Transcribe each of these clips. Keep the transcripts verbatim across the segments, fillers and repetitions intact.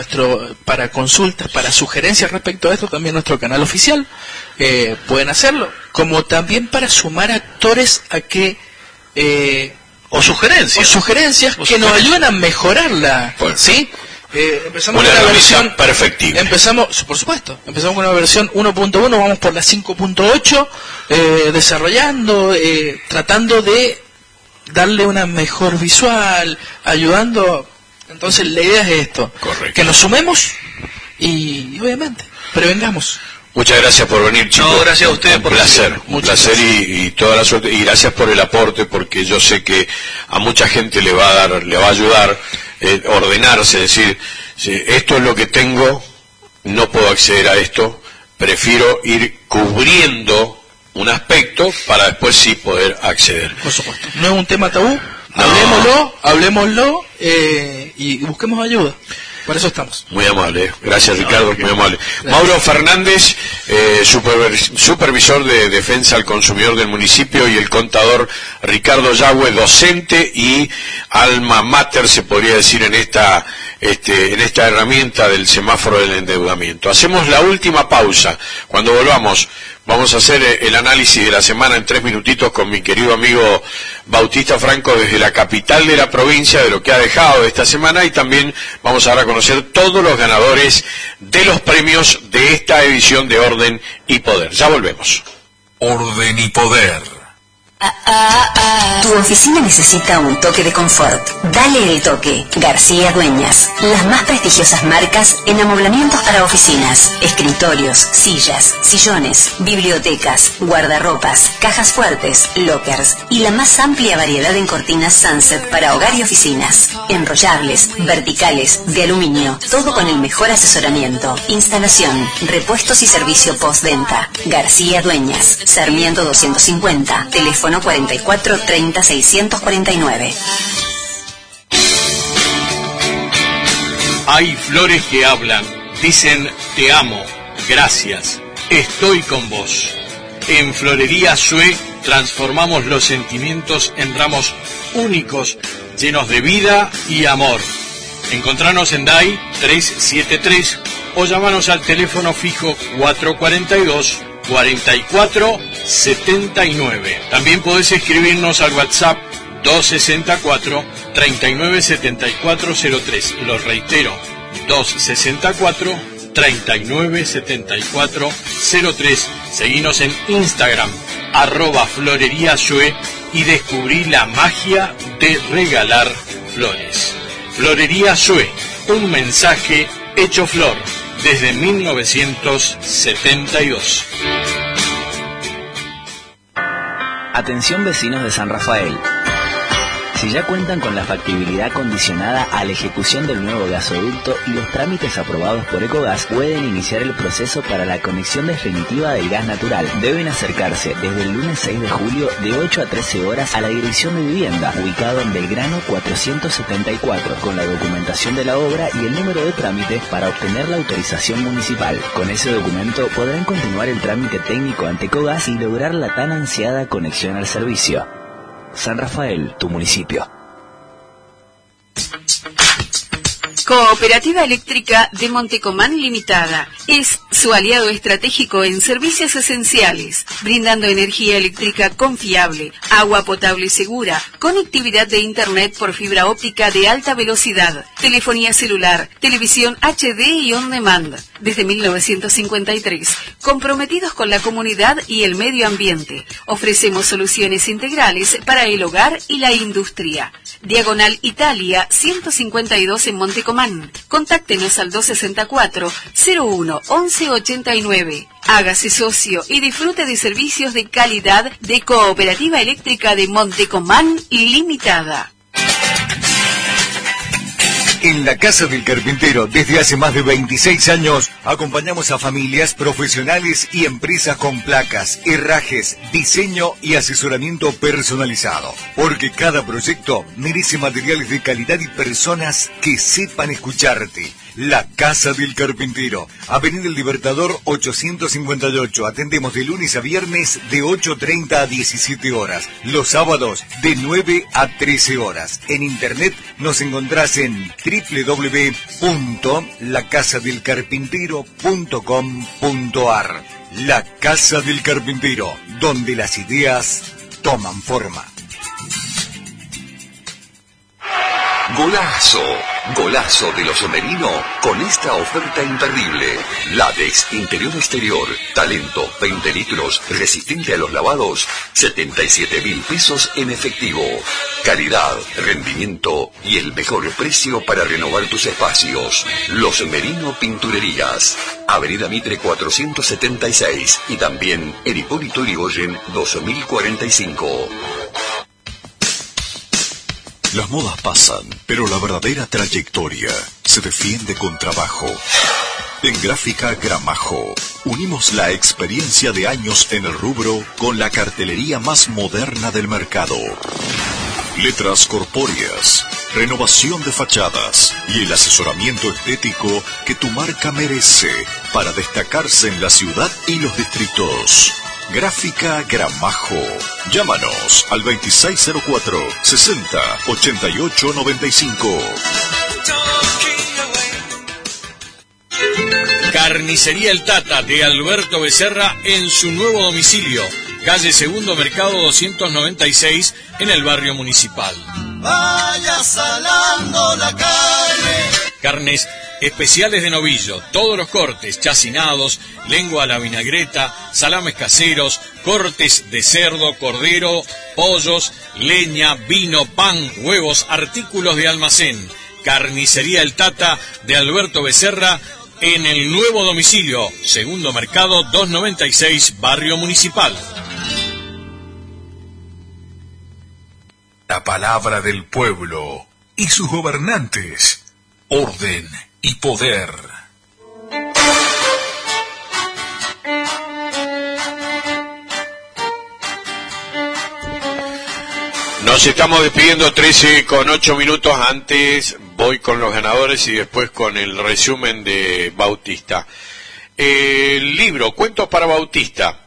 nuestro, para consultas, para sugerencias respecto a esto, también nuestro canal oficial, eh, pueden hacerlo, como también para sumar actores a que eh, o sugerencias o sugerencias o que sugerencias. nos ayuden a mejorarla, bueno. ¿sí? Eh, empezamos una con la versión perfectible. Empezamos, por supuesto, empezamos con la versión uno punto uno, vamos por la cinco punto ocho, eh, desarrollando, eh, tratando de darle una mejor visual, ayudando. Entonces la idea es esto, correcto, que nos sumemos y, y obviamente prevengamos. Muchas gracias por venir, chicos. No, gracias a ustedes un por placer, venir. un placer y, y toda la suerte, y gracias por el aporte, porque yo sé que a mucha gente le va a dar, le va a ayudar eh, ordenarse, decir, si esto es lo que tengo, no puedo acceder a esto, prefiero ir cubriendo un aspecto para después sí poder acceder. Por supuesto, no es un tema tabú, no. hablemoslo, hablemoslo eh, y busquemos ayuda. Por eso estamos. Muy amable, gracias Ricardo, muy amable. Gracias. Mauro Fernández, eh, supervisor de defensa al consumidor del municipio, y el contador Ricardo Yagüe, docente y alma mater, se podría decir, en esta, este, en esta herramienta del semáforo del endeudamiento. Hacemos la última pausa. Cuando volvamos, vamos a hacer el análisis de la semana en tres minutitos con mi querido amigo Bautista Franco desde la capital de la provincia, de lo que ha dejado de esta semana, y también vamos a dar a conocer todos los ganadores de los premios de esta edición de Orden y Poder. Ya volvemos. Orden y Poder. Ah, ah, ah. Tu oficina necesita un toque de confort. Dale el toque. García Dueñas. Las más prestigiosas marcas en amoblamientos para oficinas, escritorios, sillas, sillones, bibliotecas, guardarropas, cajas fuertes, lockers y la más amplia variedad en cortinas Sunset para hogar y oficinas. Enrollables, verticales, de aluminio. Todo con el mejor asesoramiento. Instalación, repuestos y servicio postventa. García Dueñas. Sarmiento doscientos cincuenta. Teléfono cuarenta y cuatro treinta seiscientos cuarenta y nueve. Hay flores que hablan, dicen te amo, gracias, estoy con vos. En Florería Sue transformamos los sentimientos en ramos únicos, llenos de vida y amor. Encontranos en D A I trescientos setenta y tres o llamanos al teléfono fijo cuatrocientos cuarenta y dos cuarenta y cuatro setenta y nueve. También podés escribirnos al WhatsApp doscientos sesenta y cuatro treinta y nueve setenta y cuatro cero tres. Lo reitero, doscientos sesenta y cuatro treinta y nueve setenta y cuatro cero tres. Seguinos en Instagram, arroba Florería Sue, y descubrí la magia de regalar flores. Florería Sue, un mensaje hecho flor. Desde mil novecientos setenta y dos. Atención vecinos de San Rafael. Si ya cuentan con la factibilidad condicionada a la ejecución del nuevo gasoducto y los trámites aprobados por Ecogas, pueden iniciar el proceso para la conexión definitiva del gas natural. Deben acercarse desde el lunes seis de julio de ocho a trece horas a la Dirección de Vivienda, ubicado en Belgrano cuatrocientos setenta y cuatro, con la documentación de la obra y el número de trámite para obtener la autorización municipal. Con ese documento podrán continuar el trámite técnico ante Ecogas y lograr la tan ansiada conexión al servicio. San Rafael, tu municipio. Cooperativa Eléctrica de Montecomán Limitada es su aliado estratégico en servicios esenciales, brindando energía eléctrica confiable, agua potable segura, conectividad de internet por fibra óptica de alta velocidad, telefonía celular, televisión H D y on demand. Desde mil novecientos cincuenta y tres, comprometidos con la comunidad y el medio ambiente, ofrecemos soluciones integrales para el hogar y la industria. Diagonal Italia ciento cincuenta y dos en Montecomán. Contáctenos al doscientos sesenta y cuatro cero uno once ochenta y nueve. Hágase socio y disfrute de servicios de calidad de Cooperativa Eléctrica de Montecomán Limitada. En la Casa del Carpintero, desde hace más de veintiséis años, acompañamos a familias, profesionales y empresas con placas, herrajes, diseño y asesoramiento personalizado. Porque cada proyecto merece materiales de calidad y personas que sepan escucharte. La Casa del Carpintero, Avenida El Libertador ochocientos cincuenta y ocho. Atendemos de lunes a viernes de ocho treinta a diecisiete horas. Los sábados de nueve a trece horas. En internet nos encontrás en doble u doble u doble u punto la casa del carpintero punto com punto a r. La Casa del Carpintero, donde las ideas toman forma. Golazo, golazo de los Merino con esta oferta imperdible. Látex, interior exterior, talento, veinte litros, resistente a los lavados, setenta y siete mil pesos en efectivo. Calidad, rendimiento y el mejor precio para renovar tus espacios. Los Merino Pinturerías, Avenida Mitre cuatrocientos setenta y seis y también en Hipólito Yrigoyen dos mil cuarenta y cinco. Las modas pasan, pero la verdadera trayectoria se defiende con trabajo. En Gráfica Gramajo, unimos la experiencia de años en el rubro con la cartelería más moderna del mercado. Letras corpóreas, renovación de fachadas y el asesoramiento estético que tu marca merece para destacarse en la ciudad y los distritos. Gráfica Gramajo. Llámanos al veintiséis cero cuatro, sesenta, ochenta y ocho noventa y cinco. Carnicería El Tata de Alberto Becerra en su nuevo domicilio, calle Segundo Mercado doscientos noventa y seis, en el barrio Municipal. Vaya salando la carne. Carnes especiales de novillo, todos los cortes, chacinados, lengua a la vinagreta, salames caseros, cortes de cerdo, cordero, pollos, leña, vino, pan, huevos, artículos de almacén. Carnicería El Tata de Alberto Becerra en el nuevo domicilio, Segundo Mercado doscientos noventa y seis, barrio Municipal. La palabra del pueblo y sus gobernantes, orden y poder. Nos estamos despidiendo trece con ocho minutos. Antes voy con los ganadores y después con el resumen de Bautista. El libro Cuentos para Bautista,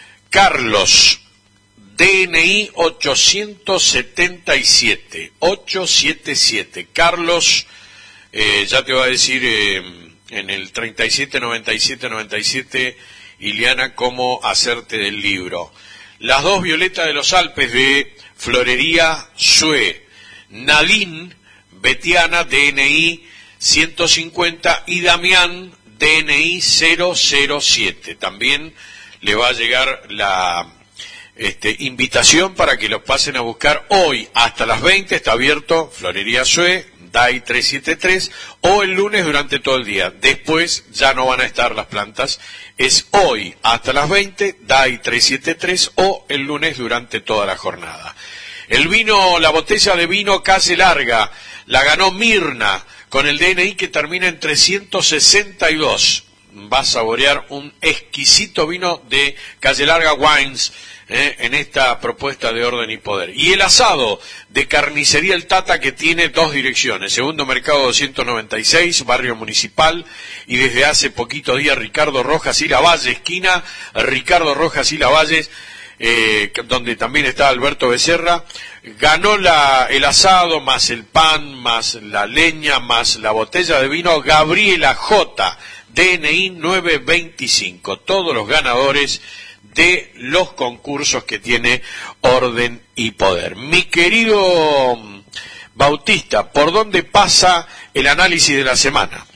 Carlos, D N I ochocientos setenta y siete, ochocientos setenta y siete. Carlos, eh, ya te voy a decir eh, en el treinta y siete noventa y siete noventa y siete, Ileana, cómo hacerte del libro. Las dos violetas de los Alpes de Florería Sue, Nadine Betiana, D N I ciento cincuenta, y Damián, D N I cero cero siete. También le va a llegar la este, invitación para que los pasen a buscar hoy hasta las veinte. Está abierto Florería Sue, D A I trescientos setenta y tres, o el lunes durante todo el día. Después ya no van a estar las plantas. Es hoy hasta las veinte, D A I trescientos setenta y tres, o el lunes durante toda la jornada. El vino, la botella de vino Calle Larga, la ganó Mirna, con el D N I que termina en trescientos sesenta y dos. Va a saborear un exquisito vino de Calle Larga Wines, eh, en esta propuesta de orden y poder. Y el asado de Carnicería El Tata, que tiene dos direcciones: Segundo Mercado doscientos noventa y seis, barrio Municipal, y desde hace poquito días Ricardo Rojas y Lavalle, esquina Ricardo Rojas y Lavalle, eh, donde también está Alberto Becerra. Ganó la, el asado, más el pan, más la leña, más la botella de vino, Gabriela J, D N I novecientos veinticinco. Todos los ganadores de los concursos que tiene Orden y Poder. Mi querido Bautista, ¿por dónde pasa el análisis de la semana?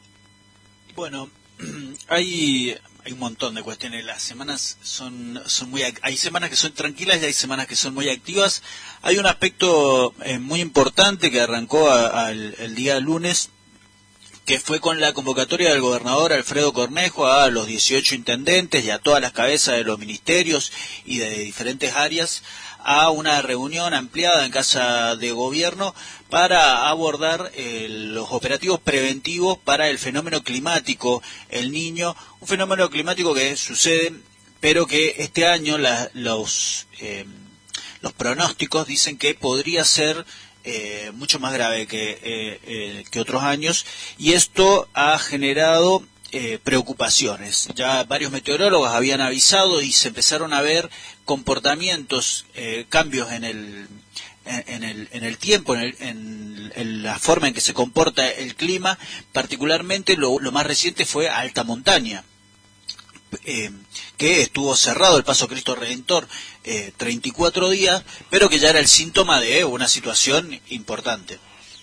Bueno, hay, hay un montón de cuestiones. Las semanas son, son muy, hay semanas que son tranquilas y hay semanas que son muy activas. Hay un aspecto eh, muy importante que arrancó a, a el, el día lunes, que fue con la convocatoria del gobernador Alfredo Cornejo a los dieciocho intendentes y a todas las cabezas de los ministerios y de diferentes áreas a una reunión ampliada en Casa de Gobierno para abordar eh, los operativos preventivos para el fenómeno climático, el Niño, un fenómeno climático que sucede, pero que este año la, los, eh, los pronósticos dicen que podría ser eh, mucho más grave que, eh, eh, que otros años, y esto ha generado eh, preocupaciones. Ya varios meteorólogos habían avisado y se empezaron a ver comportamientos, eh, cambios en el en el, en el tiempo, en, el, en, en la forma en que se comporta el clima. Particularmente lo, lo más reciente fue alta montaña, eh, que estuvo cerrado el Paso Cristo Redentor eh, treinta y cuatro días, pero que ya era el síntoma de una situación importante.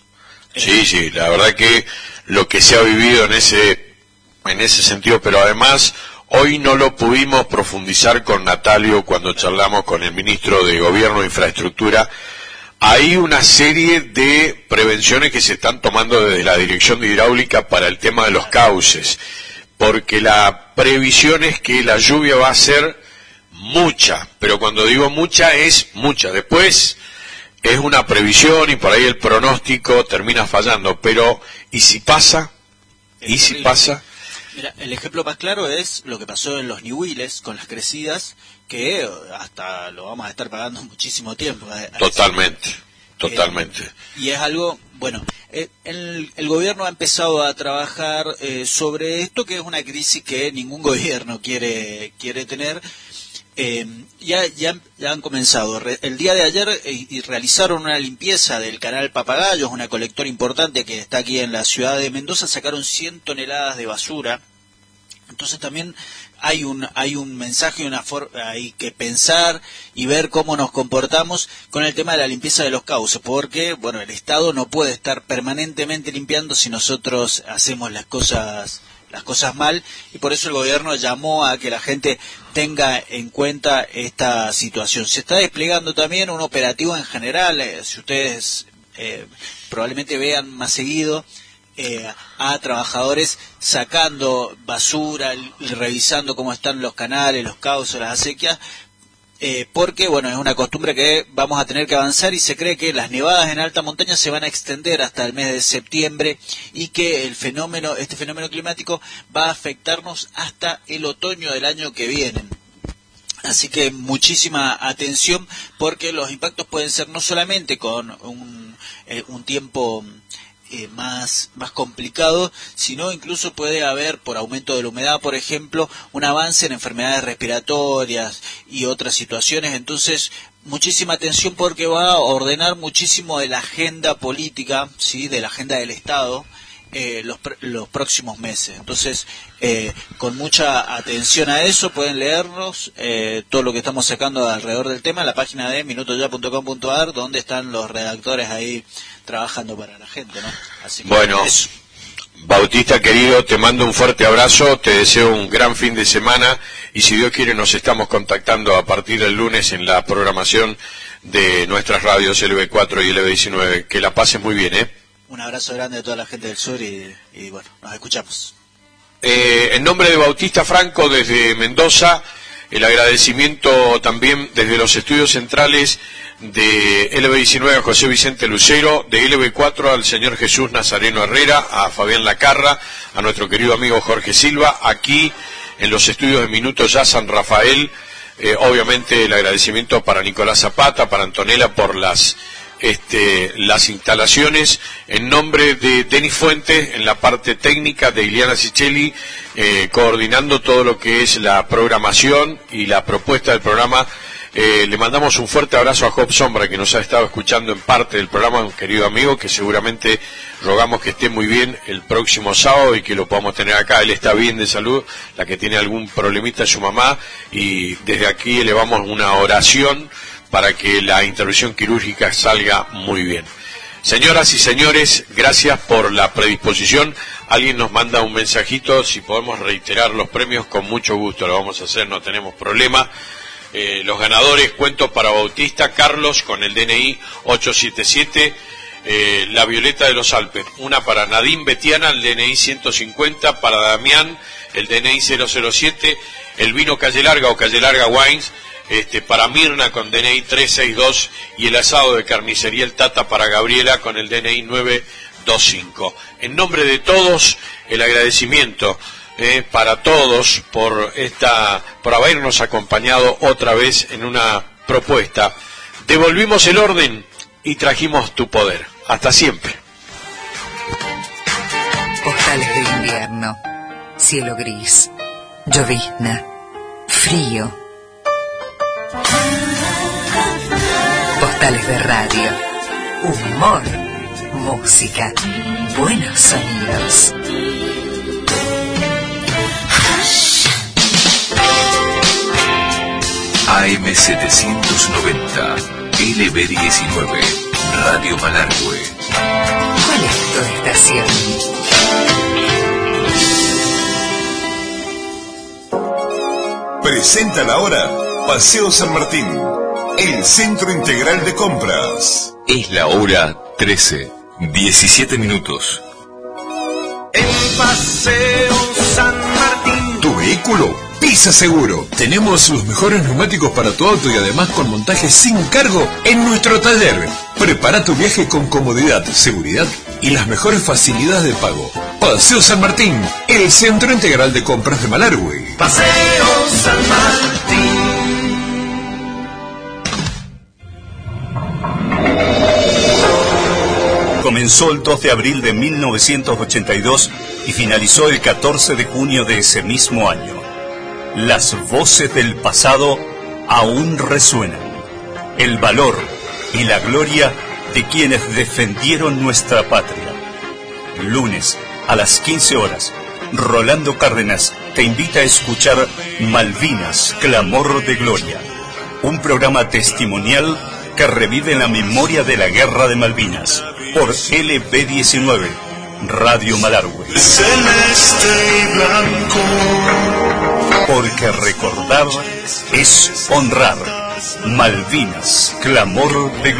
Sí, sí, la verdad que lo que se ha vivido en ese, en ese sentido, pero además hoy no lo pudimos profundizar con Natalio cuando charlamos con el ministro de Gobierno e Infraestructura. Hay una serie de prevenciones que se están tomando desde la Dirección de Hidráulica para el tema de los cauces, porque la previsión es que la lluvia va a ser mucha, pero cuando digo mucha es mucha. Después es una previsión y por ahí el pronóstico termina fallando, pero ¿y si pasa? ¿Y si pasa? Mira, el ejemplo más claro es lo que pasó en los Ñubiles con las crecidas, que hasta lo vamos a estar pagando muchísimo tiempo. Totalmente, totalmente. Eh, y es algo, bueno, eh, el, el gobierno ha empezado a trabajar eh, sobre esto, que es una crisis que ningún gobierno quiere quiere tener. Eh, ya, ya, ya han comenzado. El día de ayer eh, y realizaron una limpieza del canal Papagayos, una colectora importante que está aquí en la ciudad de Mendoza. Sacaron cien toneladas de basura. Entonces también hay un hay un mensaje, una for hay que pensar y ver cómo nos comportamos con el tema de la limpieza de los cauces, porque bueno, el Estado no puede estar permanentemente limpiando si nosotros hacemos las cosas las cosas mal, y por eso el gobierno llamó a que la gente tenga en cuenta esta situación. Se está desplegando también un operativo en general, eh, si ustedes eh, probablemente vean más seguido eh, a trabajadores sacando basura, y revisando cómo están los canales, los cauces, las acequias, Eh, porque, bueno, es una costumbre que vamos a tener que avanzar, y se cree que las nevadas en alta montaña se van a extender hasta el mes de septiembre, y que el fenómeno, este fenómeno climático va a afectarnos hasta el otoño del año que viene. Así que muchísima atención, porque los impactos pueden ser no solamente con un, eh, un tiempo Eh, más más complicado, sino incluso puede haber, por aumento de la humedad, por ejemplo, un avance en enfermedades respiratorias y otras situaciones. Entonces, muchísima atención, porque va a ordenar muchísimo de la agenda política, sí, de la agenda del Estado, eh, los, los próximos meses. Entonces, eh, con mucha atención a eso, pueden leernos eh, todo lo que estamos sacando alrededor del tema en la página de minuto ya punto com punto a r, donde están los redactores ahí trabajando para la gente, ¿no? Así que bueno, eso. Bautista querido, te mando un fuerte abrazo, te deseo un gran fin de semana, y si Dios quiere nos estamos contactando a partir del lunes en la programación de nuestras radios L B cuatro y L B diecinueve. Que la pases muy bien, ¿eh? Un abrazo grande a toda la gente del sur, y, y bueno, nos escuchamos. Eh, en nombre de Bautista Franco desde Mendoza, el agradecimiento también desde los estudios centrales de L B diecinueve a José Vicente Lucero, de L B cuatro al señor Jesús Nazareno Herrera, a Fabián Lacarra, a nuestro querido amigo Jorge Silva, aquí en los estudios de Minuto Ya San Rafael. Eh, obviamente el agradecimiento para Nicolás Zapata, para Antonella por las este, las instalaciones, en nombre de Denis Fuentes en la parte técnica, de Iliana Sicheli eh, coordinando todo lo que es la programación y la propuesta del programa. Eh, le mandamos un fuerte abrazo a Job Sombra, que nos ha estado escuchando en parte del programa, un querido amigo que seguramente rogamos que esté muy bien el próximo sábado y que lo podamos tener acá. Él está bien de salud, la que tiene algún problemita es su mamá, y desde aquí elevamos una oración para que la intervención quirúrgica salga muy bien. Señoras y señores, gracias por la predisposición. Alguien nos manda un mensajito, si podemos reiterar los premios, con mucho gusto lo vamos a hacer, no tenemos problema. Eh, los ganadores, cuento para Bautista, Carlos con el D N I ocho siete siete, eh, la Violeta de los Alpes, una para Nadine Betiana, el D N I ciento cincuenta, para Damián, el D N I cero cero siete, el vino Calle Larga o Calle Larga Wines, este, para Mirna con D N I trescientos sesenta y dos, y el asado de carnicería El Tata para Gabriela con el D N I novecientos veinticinco. En nombre de todos, el agradecimiento Eh, para todos por esta, por habernos acompañado otra vez en una propuesta. Devolvimos el orden y trajimos tu poder. Hasta siempre. Postales de invierno, cielo gris, llovizna, frío. Postales de radio, humor, música, buenos sonidos. A M setecientos noventa, L B diecinueve, Radio Malargüe. ¿Cuál es tu estación? Presenta la hora Paseo San Martín, el centro integral de compras. Es la hora trece, diecisiete minutos. El Paseo San Martín. Tu vehículo pisa seguro. Tenemos los mejores neumáticos para tu auto y además con montaje sin cargo en nuestro taller. Prepara tu viaje con comodidad, seguridad y las mejores facilidades de pago. Paseo San Martín, el centro integral de compras de Malargüe. Paseo San Martín. Comenzó el dos de abril de mil novecientos ochenta y dos y finalizó el catorce de junio de ese mismo año. Las voces del pasado aún resuenan. El valor y la gloria de quienes defendieron nuestra patria. Lunes a las quince horas, Rolando Cárdenas te invita a escuchar Malvinas, Clamor de Gloria, un programa testimonial que revive la memoria de la Guerra de Malvinas por L B diecinueve, Radio Malargüe. Celeste y blanco. Porque recordar es honrar. Malvinas, Clamor de Gloria.